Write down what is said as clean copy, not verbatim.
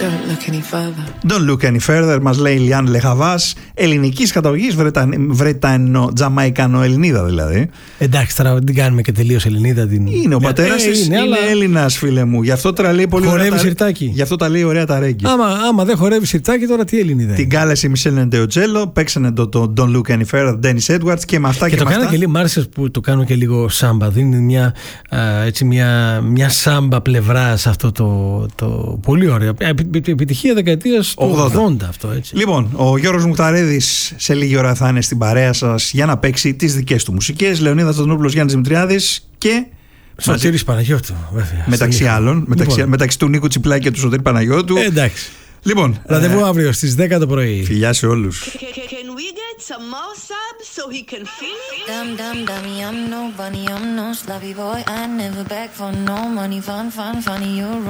Don't look any further, μας λέει η Λιάν Λεχαβάς, ελληνικής καταγωγής, Βρετανο-Τζαμαϊκανο-Ελληνίδα δηλαδή. Εντάξει, τώρα την κάνουμε και τελείως Ελληνίδα. Είναι ο πατέρας της, είναι αλλά... Έλληνας, φίλε μου. Γι' αυτό τώρα λέει πολύ ωραία. Χορεύει σιρτάκι. Γι' αυτό τα λέει ωραία τα ρέγγι. Άμα δεν χορεύει σιρτάκι, τώρα τι Ελληνίδα είναι. Την κάλεσε η Μισελ Ντεοτζέλο, παίξανε το Don't look any further, Dennis Edwards και με αυτά και το με αυτά. Και λίγο, μ' άρεσε που το κάνουν και λίγο σάμπα. Δίνει μια σάμπα πλευρά σε αυτό το πολύ ωραίο. Επιτυχία δεκαετίας του 80 αυτό, έτσι. Λοιπόν, ο Γιώργος Μουχταρέδης σε λίγη ώρα θα είναι στην παρέα σας για να παίξει τις δικές του μουσικές. Λεωνίδας Τονόπουλος, Γιάννης Δημητριάδης και Σωτήρης Παναγιώτου, βέβαια. Μεταξύ άλλων, μεταξύ του Νίκου Τσιπλάκη και του Σωτήρη Παναγιώτου. Εντάξει. Λοιπόν, ραντεβού αύριο στις 10 το πρωί. Φιλιά σε όλους. Can we get some more subs so he can feel it? Dummy, I'm no bunny, I'm no sloppy boy. I never beg for no money, funny, you're